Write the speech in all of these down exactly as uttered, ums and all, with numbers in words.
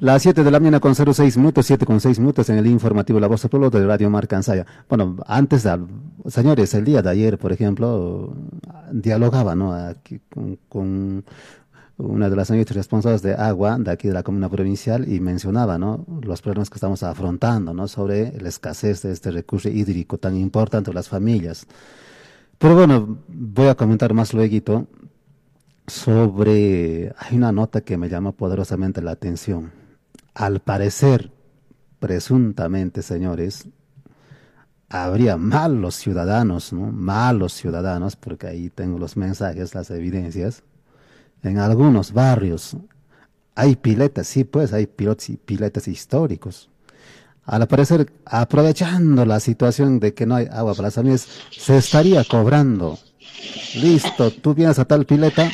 Las siete de la mañana con cero seis minutos, siete con seis minutos en el informativo La Voz del Pueblo de Radio Marca Ansaya. Bueno, antes, de, señores, el día de ayer, por ejemplo, dialogaba, ¿no? Aquí con, con una de las señoritas responsables de agua de aquí de la comuna provincial y mencionaba, ¿no? Los problemas que estamos afrontando, ¿no? Sobre la escasez de este recurso hídrico tan importante para las familias. Pero bueno, voy a comentar más luego sobre, hay una nota que me llama poderosamente la atención. Al parecer, presuntamente, señores, habría malos ciudadanos, ¿no? Malos ciudadanos, porque ahí tengo los mensajes, las evidencias. En algunos barrios hay piletas, sí, pues hay pilotos y piletas históricos. Al parecer, aprovechando la situación de que no hay agua para las familias, se estaría cobrando. Listo, tú vienes a tal pileta,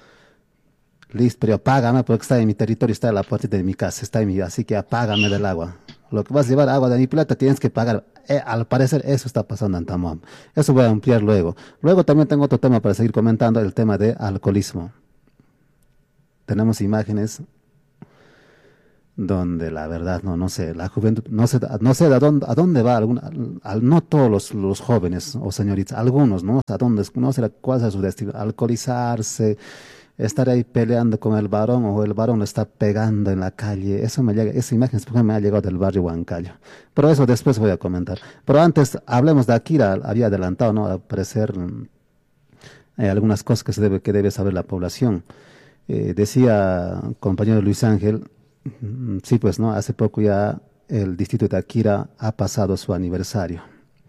listo, pero apágame porque está en mi territorio, está en la puerta de mi casa, está en mi, así que apágame del agua. Lo que vas a llevar agua de mi pileta tienes que pagar. Eh, al parecer eso está pasando en Tamuam. Eso voy a ampliar luego. Luego también tengo otro tema para seguir comentando, el tema de alcoholismo. Tenemos imágenes donde la verdad no no sé la juventud no sé no sé a dónde a dónde va alguna, al, no todos los, los jóvenes o señoritas, algunos no a dónde no sé cuál es su destino, alcoholizarse, estar ahí peleando con el varón o el varón lo está pegando en la calle. Eso me llega, esa imagen me ha llegado del barrio Huancayo, pero eso después voy a comentar. Pero antes hablemos de Akira. Había adelantado, no, a parecer eh, algunas cosas que se debe que debe saber la población. Eh, decía compañero Luis Ángel, sí, pues no, hace poco ya el distrito de Akira ha pasado su aniversario.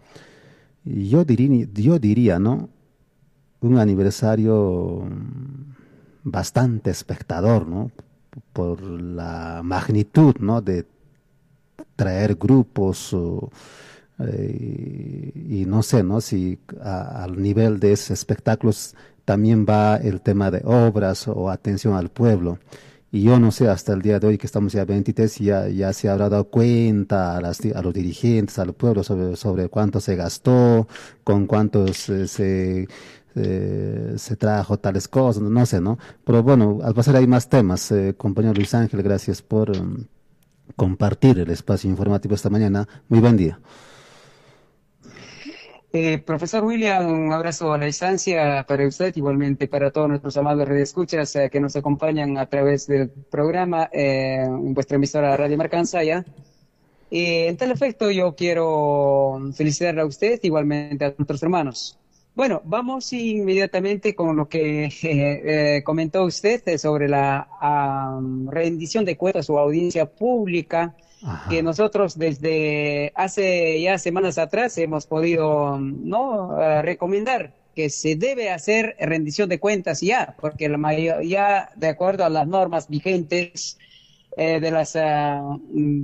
Y yo diría, yo diría, ¿no? Un aniversario bastante espectador, ¿no? Por la magnitud, ¿no? De traer grupos o, eh, y no sé, ¿no? Si a, al nivel de esos espectáculos también va el tema de obras o atención al pueblo. Y yo no sé, hasta el día de hoy que estamos ya veintitrés, ya, ya se habrá dado cuenta a, las, a los dirigentes, al pueblo, sobre, sobre cuánto se gastó, con cuántos eh, se, eh, se trajo tales cosas, no sé, ¿no? Pero bueno, al pasar hay más temas. Eh, compañero Luis Ángel, gracias por um, compartir el espacio informativo esta mañana. Muy buen día. Eh, profesor William, un abrazo a la distancia para usted, igualmente para todos nuestros amables redescuchas eh, que nos acompañan a través del programa eh, en vuestra emisora Radio Marca Ansaya. Eh, en tal efecto, yo quiero felicitarle a usted, igualmente a nuestros hermanos. Bueno, vamos inmediatamente con lo que eh, eh, comentó usted eh, sobre la um, rendición de cuentas o audiencia pública. Ajá. Que nosotros desde hace ya semanas atrás hemos podido no uh, recomendar que se debe hacer rendición de cuentas ya, porque la mayoría, de acuerdo a las normas vigentes eh, de las, uh,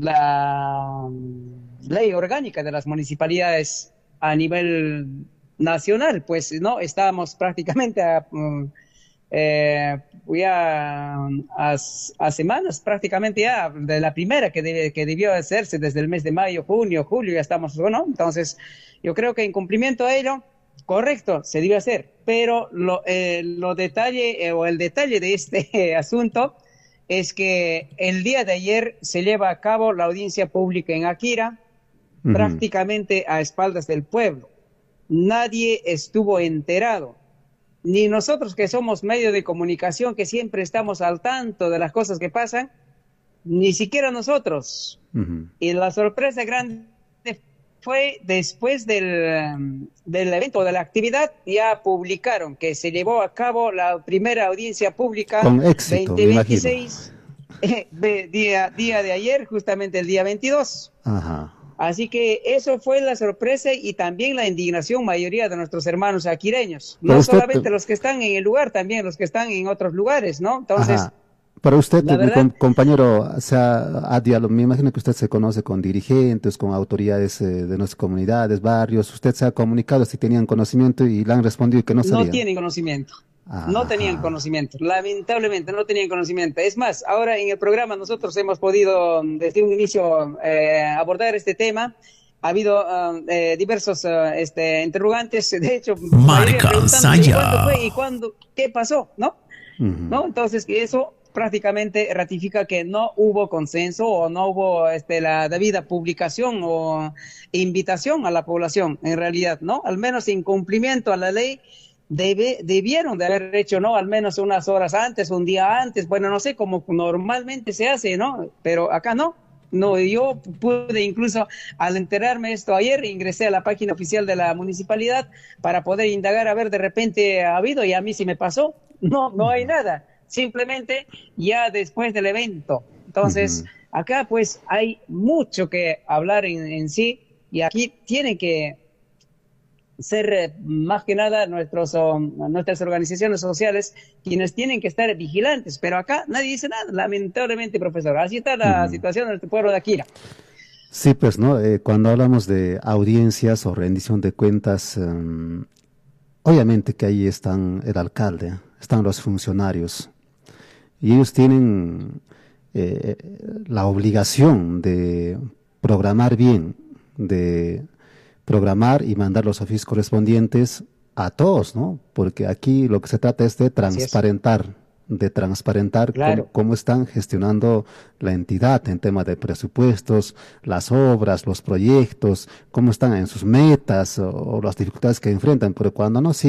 la ley orgánica de las municipalidades a nivel nacional, pues no estábamos prácticamente a, um, eh, ya a, a semanas prácticamente ya de la primera que, debe, que debió hacerse desde el mes de mayo, junio, julio, ya estamos, ¿no? Entonces, yo creo que en cumplimiento a ello, correcto, se debe hacer, pero lo, eh, lo detalle eh, o el detalle de este eh, asunto es que el día de ayer se lleva a cabo la audiencia pública en Akira, uh-huh. prácticamente a espaldas del pueblo. Nadie estuvo enterado, ni nosotros que somos medio de comunicación, que siempre estamos al tanto de las cosas que pasan, ni siquiera nosotros. Uh-huh. Y la sorpresa grande fue después del, del evento, de la actividad, ya publicaron que se llevó a cabo la primera audiencia pública con éxito, veinte veintiséis, eh, de, día, día de ayer, justamente el día veintidós. Ajá. Así que eso fue la sorpresa y también la indignación mayoría de nuestros hermanos aquireños. No usted, solamente los que están en el lugar, también los que están en otros lugares, ¿no? Entonces, ajá. Para usted, mi verdad, compañero, o sea, a diálogo, me imagino que usted se conoce con dirigentes, con autoridades eh, de nuestras comunidades, barrios. ¿Usted se ha comunicado si tenían conocimiento y le han respondido que no sabían? No tienen conocimiento. Ajá. No tenían conocimiento, lamentablemente no tenían conocimiento. Es más, ahora en el programa nosotros hemos podido desde un inicio eh, abordar este tema. Ha habido uh, eh, diversos uh, este, interrogantes, de hecho, Marca Ansaya. ¿Cuándo fue y cuándo, qué pasó? ¿No? Uh-huh. ¿No? Entonces, eso prácticamente ratifica que no hubo consenso o no hubo este, la debida publicación o invitación a la población, en realidad, ¿no? Al menos incumplimiento a la ley debe, debieron de haber hecho, ¿no? Al menos unas horas antes, un día antes, bueno, no sé, cómo normalmente se hace, ¿no? Pero acá no. No, yo pude incluso, al enterarme esto ayer, ingresé a la página oficial de la municipalidad para poder indagar a ver de repente ha habido, y a mí sí me pasó. No, no hay nada. Simplemente ya después del evento. Entonces, Ujú. acá pues hay mucho que hablar en, en sí, y aquí tienen que ser eh, más que nada nuestros, um, nuestras organizaciones sociales quienes tienen que estar vigilantes, pero acá nadie dice nada, lamentablemente, profesor. Así está la Ujú. situación en nuestro pueblo de Akira. Sí, pues, ¿no? Eh, cuando hablamos de audiencias o rendición de cuentas, em, obviamente que ahí están el alcalde, están los funcionarios, y ellos tienen eh, la obligación de programar bien, de programar y mandar los oficios correspondientes a todos, ¿no? Porque aquí lo que se trata es de Así es, transparentar, de transparentar cómo, claro. cómo están gestionando la entidad en tema de presupuestos, las obras, los proyectos, cómo están en sus metas o, o las dificultades que enfrentan, pero cuando no, sí